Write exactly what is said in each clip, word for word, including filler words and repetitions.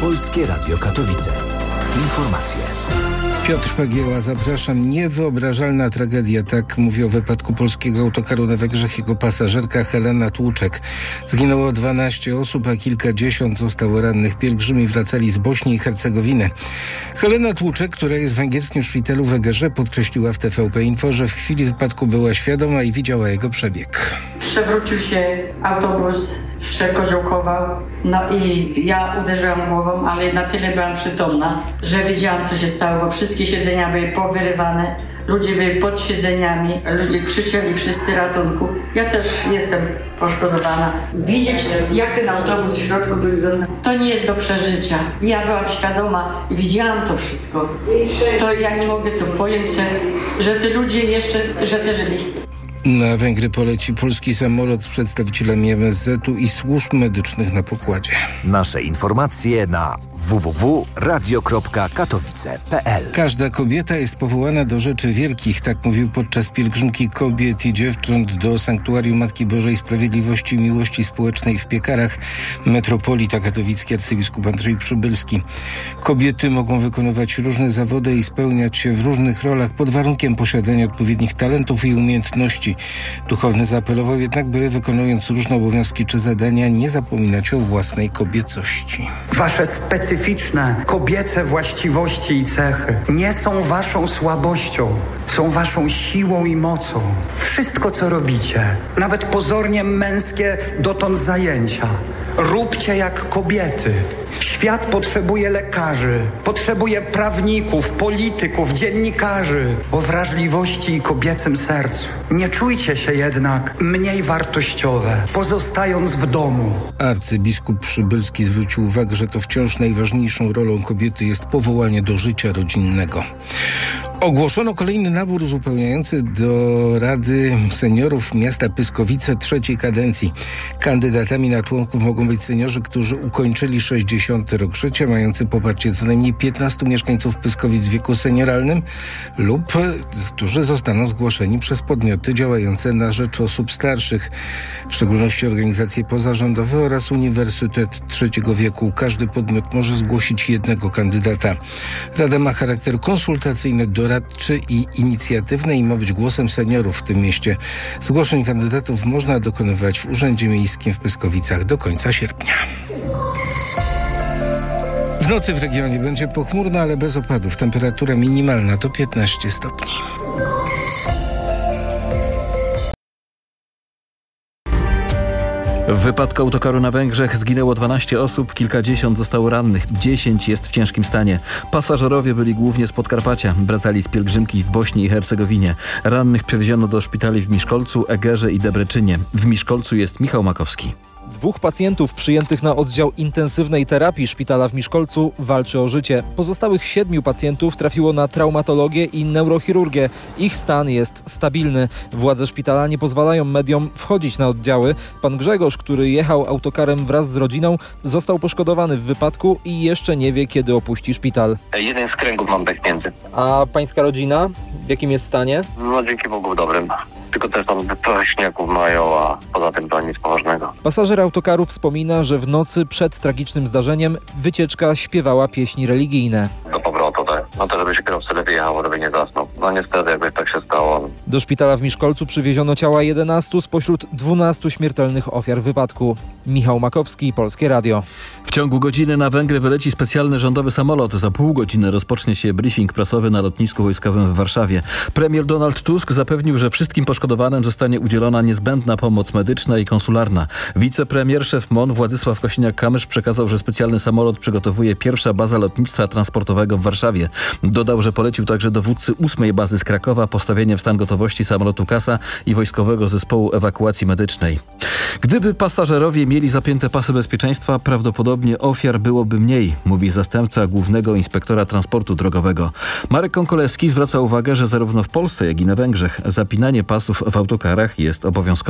Polskie Radio Katowice. Informacje. Piotr Pagieła, zapraszam. Niewyobrażalna tragedia, tak mówi o wypadku polskiego autokaru na Węgrzech jego pasażerka Helena Tłuczek. Zginęło dwanaście osób, a kilkadziesiąt zostało rannych. Pielgrzymi wracali z Bośni i Hercegowiny. Helena Tłuczek, która jest w węgierskim szpitalu w Egerze, podkreśliła w T V P Info, że w chwili wypadku była świadoma i widziała jego przebieg. Przewrócił się autobus, przekoziołkował, no i ja uderzyłam głową, ale na tyle byłam przytomna, że wiedziałam, co się stało, bo wszystkie siedzenia były powyrywane, ludzie byli pod siedzeniami, ludzie krzyczeli wszyscy ratunku. Ja też jestem poszkodowana. Widzieć, jak ten autobus w środku wygląda, to nie jest do przeżycia. Ja byłam świadoma i widziałam to wszystko. To ja nie mogę tu pojąć, że te ludzie jeszcze, że te żyli. Na Węgry poleci polski samolot z przedstawicielami M S Z-u i służb medycznych na pokładzie. Nasze informacje na w w w kropka radio kropka katowice kropka p l. Każda kobieta jest powołana do rzeczy wielkich, tak mówił podczas pielgrzymki kobiet i dziewcząt do Sanktuarium Matki Bożej Sprawiedliwości i Miłości Społecznej w Piekarach metropolita katowicki arcybiskup Andrzej Przybylski. Kobiety mogą wykonywać różne zawody i spełniać się w różnych rolach pod warunkiem posiadania odpowiednich talentów i umiejętności. Duchowny zaapelował jednak, by wykonując różne obowiązki czy zadania, nie zapominać o własnej kobiecości. Wasze specyficzne kobiece właściwości i cechy nie są waszą słabością, są waszą siłą i mocą. Wszystko, co robicie, nawet pozornie męskie dotąd zajęcia, róbcie jak kobiety. Świat potrzebuje lekarzy, potrzebuje prawników, polityków, dziennikarzy o wrażliwości i kobiecym sercu. Nie czujcie się jednak mniej wartościowe, pozostając w domu. Arcybiskup Przybylski zwrócił uwagę, że to wciąż najważniejszą rolą kobiety jest powołanie do życia rodzinnego. Ogłoszono kolejny nabór uzupełniający do Rady Seniorów Miasta Pyskowice trzeciej kadencji. Kandydatami na członków mogą być seniorzy, którzy ukończyli sześćdziesiąty rok życia, mający poparcie co najmniej piętnastu mieszkańców Pyskowic w wieku senioralnym lub którzy zostaną zgłoszeni przez podmioty działające na rzecz osób starszych, w szczególności organizacje pozarządowe oraz Uniwersytet Trzeciego Wieku. Każdy podmiot może zgłosić jednego kandydata. Rada ma charakter konsultacyjny, doradczy i inicjatywny i ma być głosem seniorów w tym mieście. Zgłoszeń kandydatów można dokonywać w Urzędzie Miejskim w Pyskowicach do końca sierpnia. W nocy w regionie będzie pochmurno, ale bez opadów. Temperatura minimalna to piętnaście stopni. W wypadku autokaru na Węgrzech zginęło dwanaście osób, kilkadziesiąt zostało rannych, dziesięć jest w ciężkim stanie. Pasażerowie byli głównie z Podkarpacia, wracali z pielgrzymki w Bośni i Hercegowinie. Rannych przewieziono do szpitali w Miszkolcu, Egerze i Debreczynie. W Miszkolcu jest Michał Makowski. Dwóch pacjentów przyjętych na oddział intensywnej terapii szpitala w Miszkolcu walczy o życie. Pozostałych siedmiu pacjentów trafiło na traumatologię i neurochirurgię. Ich stan jest stabilny. Władze szpitala nie pozwalają mediom wchodzić na oddziały. Pan Grzegorz, który jechał autokarem wraz z rodziną, został poszkodowany w wypadku i jeszcze nie wie, kiedy opuści szpital. Jeden z kręgów mam pęknięty. A pańska rodzina? W jakim jest stanie? No dzięki Bogu w dobrym. Tylko też tam trochę śniegów mają, a poza tym to nic poważnego. Pasażer autokaru wspomina, że w nocy przed tragicznym zdarzeniem wycieczka śpiewała pieśni religijne. Do powrotu, tak. No to żeby się kierowca lepiej jechał, żeby nie zasnął. No niestety jakby tak się stało. Do szpitala w Miszkolcu przywieziono ciała jedenastu spośród dwunastu śmiertelnych ofiar wypadku. Michał Makowski, Polskie Radio. W ciągu godziny na Węgry wyleci specjalny rządowy samolot. Za pół godziny rozpocznie się briefing prasowy na lotnisku wojskowym w Warszawie. Premier Donald Tusk zapewnił, że wszystkim poszkodowanym zostanie udzielona niezbędna pomoc medyczna i konsularna. Wicepremier, szef M O N Władysław Kosiniak-Kamysz przekazał, że specjalny samolot przygotowuje pierwsza baza lotnictwa transportowego w Warszawie. Dodał, że polecił także dowódcy ósmej bazy z Krakowa postawienie w stan gotowości samolotu Kasa i wojskowego zespołu ewakuacji medycznej. Gdyby pasażerowie mieli zapięte pasy bezpieczeństwa, prawdopodobnie ofiar byłoby mniej, mówi zastępca głównego inspektora transportu drogowego. Marek Konkolewski zwraca uwagę, że zarówno w Polsce, jak i na Węgrzech zapinanie pasów w autokarach jest obowiązkowe.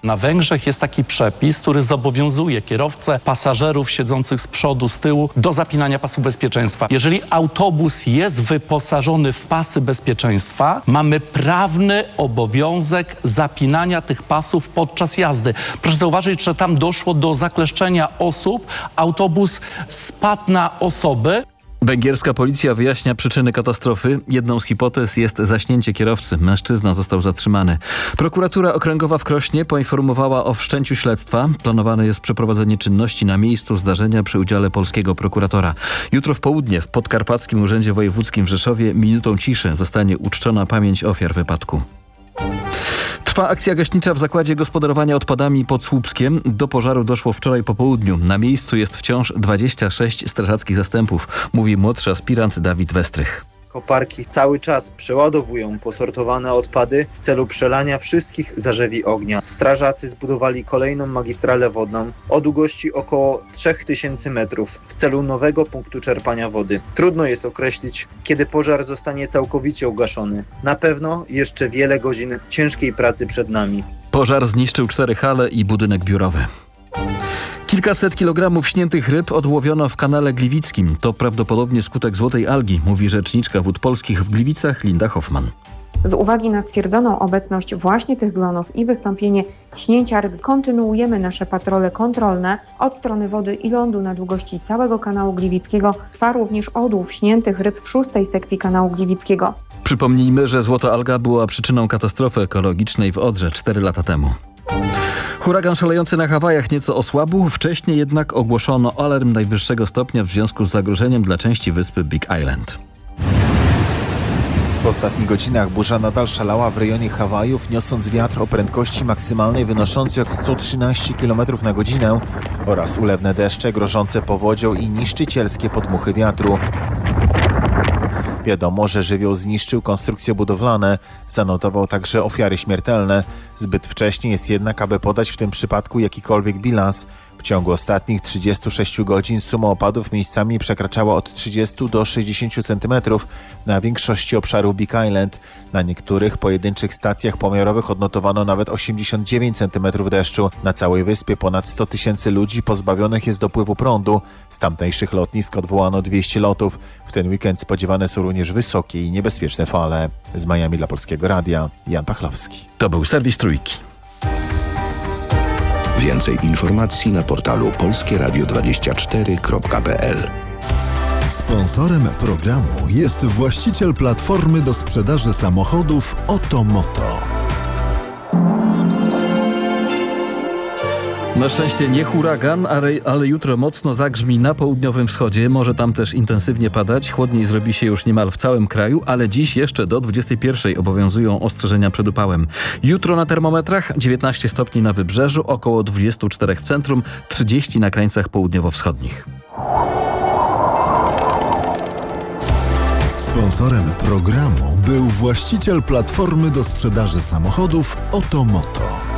Na Węgrzech jest taki przepis, który zobowiązuje kierowcę, pasażerów siedzących z przodu, z tyłu do zapinania pasów bezpieczeństwa. Jeżeli autobus jest wyposażony w pasy bezpieczeństwa, mamy prawny obowiązek zapinania tych pasów podczas jazdy. Proszę zauważyć, że tam doszło do zakleszczenia osób. Autobus spadł na osoby. Węgierska policja wyjaśnia przyczyny katastrofy. Jedną z hipotez jest zaśnięcie kierowcy. Mężczyzna został zatrzymany. Prokuratura Okręgowa w Krośnie poinformowała o wszczęciu śledztwa. Planowane jest przeprowadzenie czynności na miejscu zdarzenia przy udziale polskiego prokuratora. Jutro w południe w Podkarpackim Urzędzie Wojewódzkim w Rzeszowie minutą ciszy zostanie uczczona pamięć ofiar wypadku. Trwa akcja gaśnicza w Zakładzie Gospodarowania Odpadami pod Słupskiem. Do pożaru doszło wczoraj po południu. Na miejscu jest wciąż dwadzieścia sześć strażackich zastępów, mówi młodszy aspirant Dawid Westrych. Koparki cały czas przeładowują posortowane odpady w celu przelania wszystkich zarzewi ognia. Strażacy zbudowali kolejną magistralę wodną o długości około trzy tysiące metrów w celu nowego punktu czerpania wody. Trudno jest określić, kiedy pożar zostanie całkowicie ugaszony. Na pewno jeszcze wiele godzin ciężkiej pracy przed nami. Pożar zniszczył cztery hale i budynek biurowy. Kilkaset kilogramów śniętych ryb odłowiono w kanale gliwickim. To prawdopodobnie skutek złotej algi, mówi rzeczniczka Wód Polskich w Gliwicach Linda Hoffman. Z uwagi na stwierdzoną obecność właśnie tych glonów i wystąpienie śnięcia ryb kontynuujemy nasze patrole kontrolne. Od strony wody i lądu na długości całego kanału gliwickiego trwa również odłów śniętych ryb w szóstej sekcji kanału gliwickiego. Przypomnijmy, że złota alga była przyczyną katastrofy ekologicznej w Odrze cztery lata temu. Huragan szalejący na Hawajach nieco osłabł, wcześniej jednak ogłoszono alarm najwyższego stopnia w związku z zagrożeniem dla części wyspy Big Island. W ostatnich godzinach burza nadal szalała w rejonie Hawajów, niosąc wiatr o prędkości maksymalnej wynoszącej od sto trzynaście kilometrów na godzinę oraz ulewne deszcze grożące powodzią i niszczycielskie podmuchy wiatru. Wiadomo, że żywioł zniszczył konstrukcje budowlane, zanotował także ofiary śmiertelne. Zbyt wcześnie jest jednak, aby podać w tym przypadku jakikolwiek bilans. W ciągu ostatnich trzydziestu sześciu godzin suma opadów miejscami przekraczała od trzydziestu do sześćdziesięciu centymetrów na większości obszaru Big Island. Na niektórych pojedynczych stacjach pomiarowych odnotowano nawet osiemdziesiąt dziewięć centymetrów deszczu. Na całej wyspie ponad sto tysięcy ludzi pozbawionych jest dopływu prądu. Z tamtejszych lotnisk odwołano dwieście lotów. W ten weekend spodziewane są również wysokie i niebezpieczne fale. Z Miami dla Polskiego Radia, Jan Pachlowski. To był serwis Trójki. Więcej informacji na portalu polskie radio dwadzieścia cztery kropka p l. Sponsorem programu jest właściciel platformy do sprzedaży samochodów Otomoto. Na szczęście nie huragan, ale, ale jutro mocno zagrzmi na południowym wschodzie. Może tam też intensywnie padać. Chłodniej zrobi się już niemal w całym kraju, ale dziś jeszcze do dwudziestej pierwszej obowiązują ostrzeżenia przed upałem. Jutro na termometrach dziewiętnaście stopni na wybrzeżu, około dwadzieścia cztery w centrum, trzydzieści na krańcach południowo-wschodnich. Sponsorem programu był właściciel platformy do sprzedaży samochodów Otomoto.